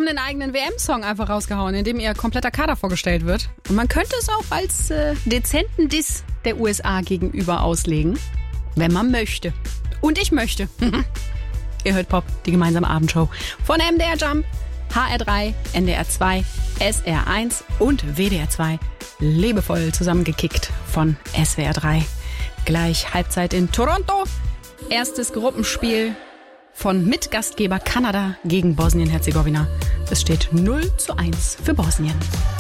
haben einen eigenen WM-Song einfach rausgehauen, in dem ihr kompletter Kader vorgestellt wird. Und man könnte es auch als dezenten Diss der USA gegenüber auslegen, wenn man möchte. Und ich möchte. Ihr hört Pop, die gemeinsame Abendshow von MDR Jump, HR3, NDR 2, SR 1 und WDR 2. Liebevoll zusammengekickt von SWR 3. Gleich Halbzeit in Toronto. Erstes Gruppenspiel von Mitgastgeber Kanada gegen Bosnien-Herzegowina. Es steht 0:1 für Bosnien.